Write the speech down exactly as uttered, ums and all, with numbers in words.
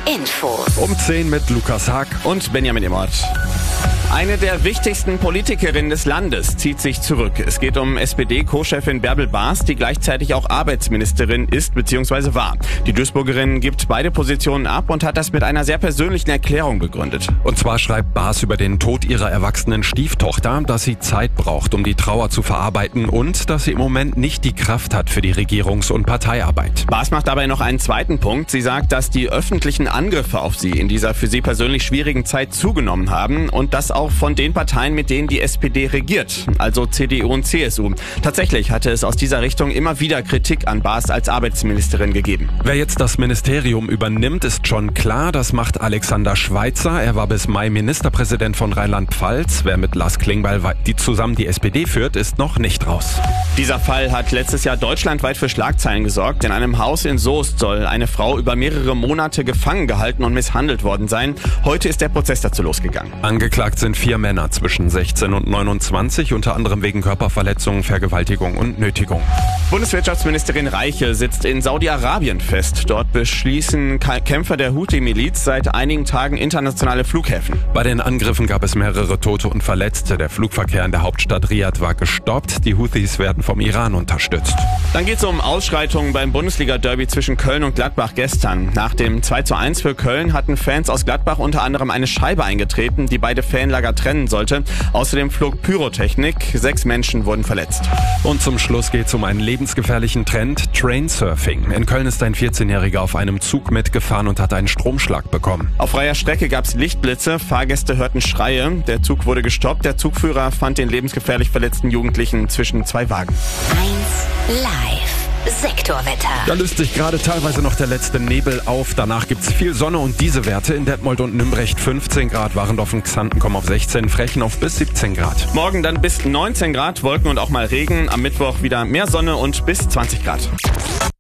Info. Um zehn mit Lukas Haag und Benjamin Immert. Eine der wichtigsten Politikerinnen des Landes zieht sich zurück. Es geht um S P D-Co-Chefin Bärbel Baas, die gleichzeitig auch Arbeitsministerin ist bzw. war. Die Duisburgerin gibt beide Positionen ab und hat das mit einer sehr persönlichen Erklärung begründet. Und zwar schreibt Baas über den Tod ihrer erwachsenen Stieftochter, dass sie Zeit braucht, um die Trauer zu verarbeiten und dass sie im Moment nicht die Kraft hat für die Regierungs- und Parteiarbeit. Baas macht dabei noch einen zweiten Punkt. Sie sagt, dass die öffentlichen Angriffe auf sie in dieser für sie persönlich schwierigen Zeit zugenommen haben und das auch von den Parteien, mit denen die S P D regiert, also C D U und C S U. Tatsächlich hatte es aus dieser Richtung immer wieder Kritik an Baas als Arbeitsministerin gegeben. Wer jetzt das Ministerium übernimmt, ist schon klar. Das macht Alexander Schweitzer. Er war bis Mai Ministerpräsident von Rheinland-Pfalz. Wer mit Lars Klingbeil die zusammen die S P D führt, ist noch nicht raus. Dieser Fall hat letztes Jahr deutschlandweit für Schlagzeilen gesorgt. In einem Haus in Soest soll eine Frau über mehrere Monate gefangen gehalten und misshandelt worden sein. Heute ist der Prozess dazu losgegangen. Angeklagt sind vier Männer zwischen sechzehn und neunundzwanzig, unter anderem wegen Körperverletzung, Vergewaltigung und Nötigung. Bundeswirtschaftsministerin Reiche sitzt in Saudi-Arabien fest. Dort beschließen Kämpfer der Houthi-Miliz seit einigen Tagen internationale Flughäfen. Bei den Angriffen gab es mehrere Tote und Verletzte. Der Flugverkehr in der Hauptstadt Riad war gestoppt. Die Houthis werden vom Iran unterstützt. Dann geht es um Ausschreitungen beim Bundesliga-Derby zwischen Köln und Gladbach gestern. Nach dem zwei zu eins für Köln hatten Fans aus Gladbach unter anderem eine Scheibe eingetreten, die beide Fanlager trennen sollte. Außerdem flog Pyrotechnik. Sechs Menschen wurden verletzt. Und zum Schluss geht es um einen lebensgefährlichen Trend, Trainsurfing. In Köln ist ein vierzehnjähriger auf einem Zug mitgefahren und hat einen Stromschlag bekommen. Auf freier Strecke gab es Lichtblitze, Fahrgäste hörten Schreie. Der Zug wurde gestoppt. Der Zugführer fand den lebensgefährlich verletzten Jugendlichen zwischen zwei Wagen. eins Live. Sektorwetter. Da löst sich gerade teilweise noch der letzte Nebel auf. Danach gibt's viel Sonne und diese Werte in Detmold und Nümbrecht fünfzehn Grad, Warendorf und Xanten kommen auf sechzehn, Frechen auf bis siebzehn Grad. Morgen dann bis neunzehn Grad, Wolken und auch mal Regen. Am Mittwoch wieder mehr Sonne und bis zwanzig Grad.